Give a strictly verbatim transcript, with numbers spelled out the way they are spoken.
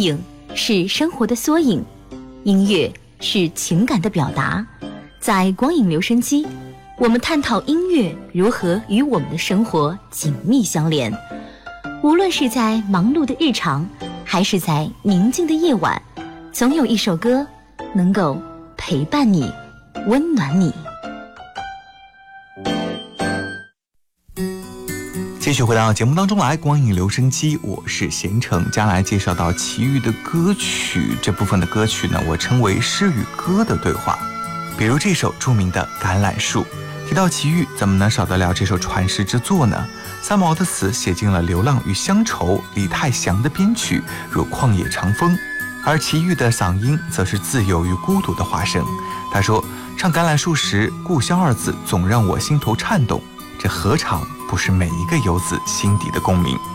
影是生活的缩影，音乐是情感的表达。在光影留声机，我们探讨音乐如何与我们的生活紧密相连。无论是在忙碌的日常，还是在宁静的夜晚，总有一首歌能够陪伴你，温暖你。 继续回到节目当中来，光影留声机，我是贤成。将来介绍到齐豫的歌曲，这部分的歌曲呢，我称为诗与歌的对话。比如这首著名的《橄榄树》。提到齐豫，怎么能少得了这首传世之作呢？三毛的词写进了流浪与乡愁，李泰祥的编曲如旷野长风，而齐豫的嗓音则是自由与孤独的化身。他说，唱橄榄树时，故乡二字总让我心头颤动，这何尝不是每一个游子心底的共鸣。